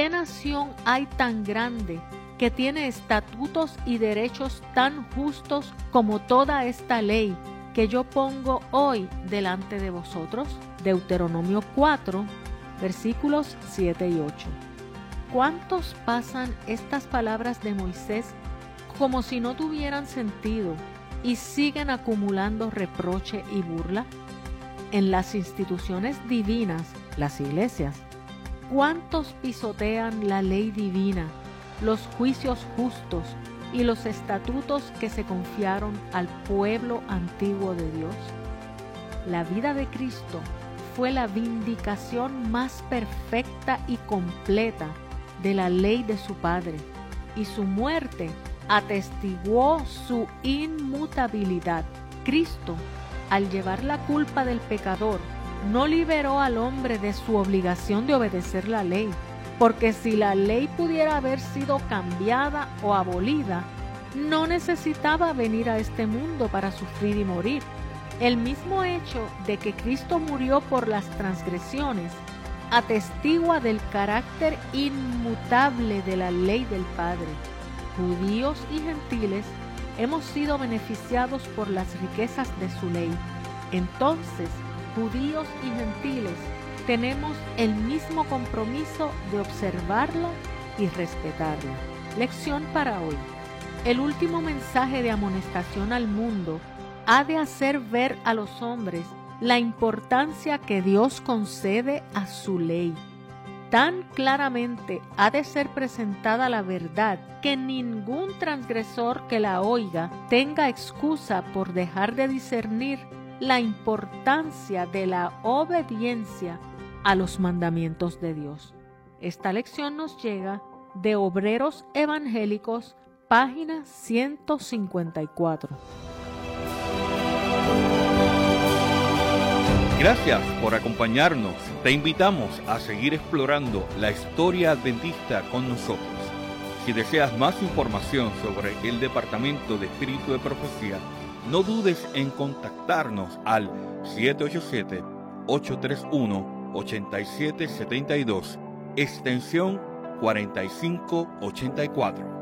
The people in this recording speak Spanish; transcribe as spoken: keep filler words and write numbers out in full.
¿qué nación hay tan grande que tiene estatutos y derechos tan justos como toda esta ley que yo pongo hoy delante de vosotros? Deuteronomio cuatro, versículos siete y ocho. ¿Cuántos pasan estas palabras de Moisés como si no tuvieran sentido y siguen acumulando reproche y burla? En las instituciones divinas, las iglesias, ¿cuántos pisotean la ley divina, los juicios justos y los estatutos que se confiaron al pueblo antiguo de Dios? La vida de Cristo fue la vindicación más perfecta y completa de la ley de su Padre, y su muerte atestiguó su inmutabilidad. Cristo, al llevar la culpa del pecador, no liberó al hombre de su obligación de obedecer la ley, porque si la ley pudiera haber sido cambiada o abolida, no necesitaba venir a este mundo para sufrir y morir. El mismo hecho de que Cristo murió por las transgresiones atestigua del carácter inmutable de la ley del Padre. Judíos y gentiles hemos sido beneficiados por las riquezas de su ley. Entonces, judíos y gentiles tenemos el mismo compromiso de observarla y respetarla. Lección para hoy. El último mensaje de amonestación al mundo ha de hacer ver a los hombres la importancia que Dios concede a su ley. Tan claramente ha de ser presentada la verdad que ningún transgresor que la oiga tenga excusa por dejar de discernir la importancia de la obediencia a los mandamientos de Dios. Esta lección nos llega de Obreros Evangélicos, página ciento cincuenta y cuatro. Gracias por acompañarnos. Te invitamos a seguir explorando la historia adventista con nosotros. Si deseas más información sobre el Departamento de Espíritu de Profecía, no dudes en contactarnos al siete ocho siete, ocho tres uno, ocho siete siete dos, extensión cuarenta y cinco ochenta y cuatro.